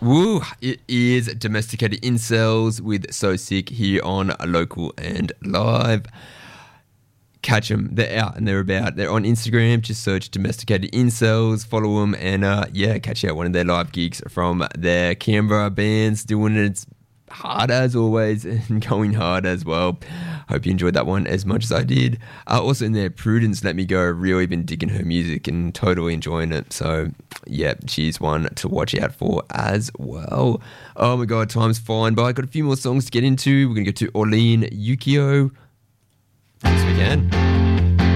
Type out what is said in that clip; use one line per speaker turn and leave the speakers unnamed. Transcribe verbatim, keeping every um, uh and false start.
Woo! It is Domesticated Incels with So Sick here on Local and Live. Catch them. They're out and they're about. They're on Instagram. Just search Domesticated Incels. Follow them and, uh, yeah, catch out one of their live gigs from their Canberra bands doing it hard as always and going hard as well. Hope you enjoyed that one as much as I did. Uh, also in there, Prudence Let Me Go. Really been digging her music and totally enjoying it. So, yeah, she's one to watch out for as well. Oh my God, time's flying by. Got a few more songs to get into. We're going to go to Orlean Yukio. Yes, we can.